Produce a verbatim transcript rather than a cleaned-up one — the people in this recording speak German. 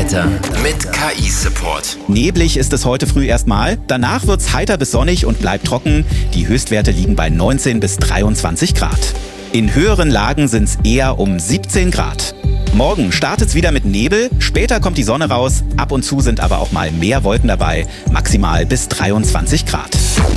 Wetter mit K I-Support. Neblig ist es heute früh erstmal. Danach wird's heiter bis sonnig und bleibt trocken. Die Höchstwerte liegen bei neunzehn bis dreiundzwanzig Grad. In höheren Lagen sind's eher um siebzehn Grad. Morgen startet's wieder mit Nebel, später kommt die Sonne raus, ab und zu sind aber auch mal mehr Wolken dabei, maximal bis dreiundzwanzig Grad.